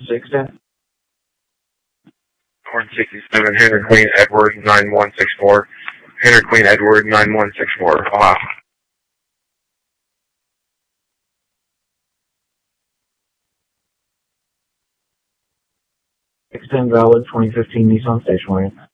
extent? Horn 67, Henry Queen Edward 9164. Henry Queen Edward 9164. Ohio. Extend valid 2015 Nissan station wagon.